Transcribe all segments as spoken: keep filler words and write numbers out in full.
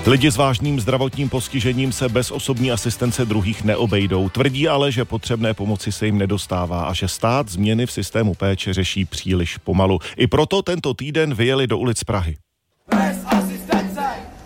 Lidi s vážným zdravotním postižením se bez osobní asistence druhých neobejdou. Tvrdí ale, že potřebné pomoci se jim nedostává a že stát změny v systému péče řeší příliš pomalu. I proto tento týden vyjeli do ulic Prahy. Bez asistence!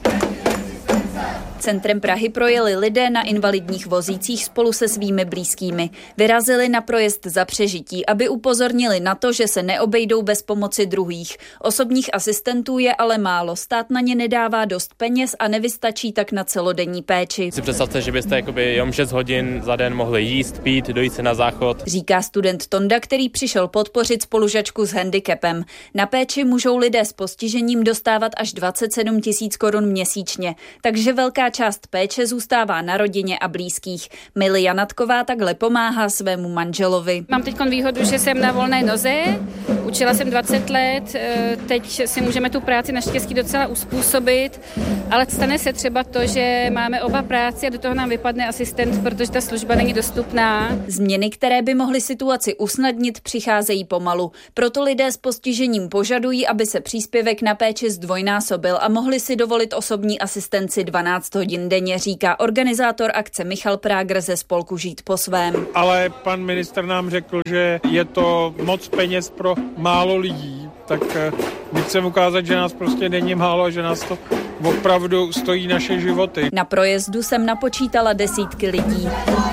Centrem Prahy projeli lidé na invalidních vozících spolu se svými blízkými. Vyrazili na projezd Za přežití, aby upozornili na to, že se neobejdou bez pomoci druhých. Osobních asistentů je ale málo, stát na ně nedává dost peněz a nevystačí tak na celodenní péči. Si představte, že byste jakoby jenom šest hodin za den mohli jíst, pít, dojít se na záchod. Říká student Tonda, který přišel podpořit spolužačku s handicapem. Na péči můžou lidé s postižením dostávat až dvacet sedm tisíc korun měsíčně, takže velká část péče zůstává na rodině a blízkých. Mili Janatková takhle pomáhá svému manželovi. Mám teď výhodu, že jsem na volné noze, učila jsem dvacet let, teď si můžeme tu práci naštěstí docela uspůsobit, ale stane se třeba to, že máme oba práci a do toho nám vypadne asistent, protože ta služba není dostupná. Změny, které by mohly situaci usnadnit, přicházejí pomalu. Proto lidé s postižením požadují, aby se příspěvek na péči zdvojnásobil a mohli si dovolit osobní asistenci dvanáct hodin denně, říká organizátor akce Michal Prágr ze spolku Žít po svém. Ale pan ministr nám řekl, že je to moc peněz pro málo lidí, tak my chceme ukázat, že nás prostě není málo a že nás to opravdu stojí naše životy. Na projezdu jsem napočítala desítky lidí.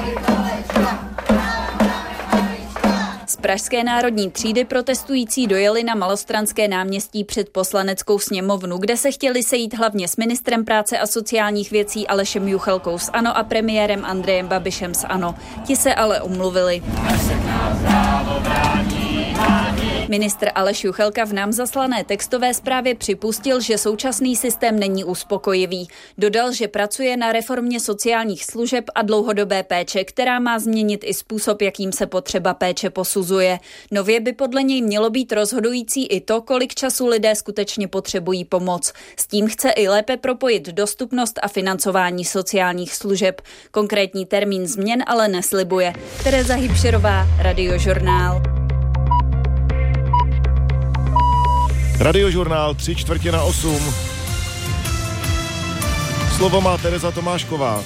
Z pražské národní třídy protestující dojeli na Malostranské náměstí před Poslaneckou sněmovnu, kde se chtěli sejít hlavně s ministrem práce a sociálních věcí Alešem Juchelkou z ANO a premiérem Andrejem Babišem z ANO. Ti se ale omluvili. Ministr Aleš Juchelka v nám zaslané textové zprávě připustil, že současný systém není uspokojivý. Dodal, že pracuje na reformě sociálních služeb a dlouhodobé péče, která má změnit i způsob, jakým se potřeba péče posuzuje. Nově by podle něj mělo být rozhodující i to, kolik času lidé skutečně potřebují pomoc. S tím chce i lépe propojit dostupnost a financování sociálních služeb. Konkrétní termín změn ale neslibuje. Tereza Hybšerová, Radiožurnál. Radiožurnál tři čtvrtě na osm. Slovo má Tereza Tomášková.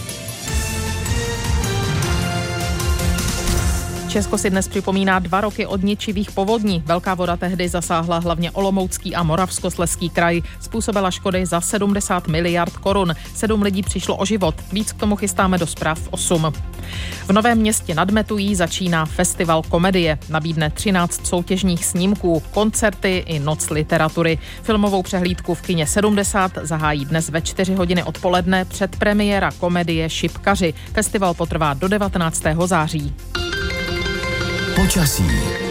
Česko si dnes připomíná dva roky od ničivých povodní. Velká voda tehdy zasáhla hlavně Olomoucký a Moravskoslezský kraj. Způsobila škody za sedmdesát miliard korun. Sedm lidí přišlo o život. Víc k tomu chystáme do zpráv osm. V Novém Městě nad Metují začíná festival komedie. Nabídne třináct soutěžních snímků, koncerty i noc literatury. Filmovou přehlídku v kině sedmdesát zahájí dnes ve čtyři hodiny odpoledne předpremiéra komedie Šipkaři. Festival potrvá do devatenáctého září. Počasí.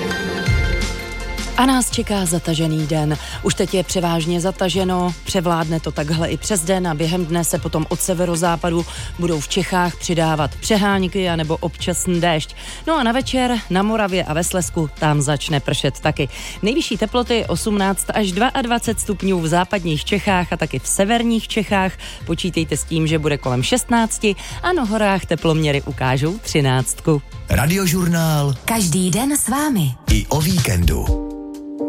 A nás čeká zatažený den. Už teď je převážně zataženo, převládne to takhle i přes den a během dne se potom od severozápadu budou v Čechách přidávat přehánky anebo občasný déšť. No a na večer na Moravě a ve Slezsku tam začne pršet taky. Nejvyšší teploty osmnáct až dvacet dva stupňů v západních Čechách a taky v severních Čechách. Počítejte s tím, že bude kolem šestnáct a na horách teploměry ukážou třináctku. Radiožurnál. Každý den s vámi. I o víkendu.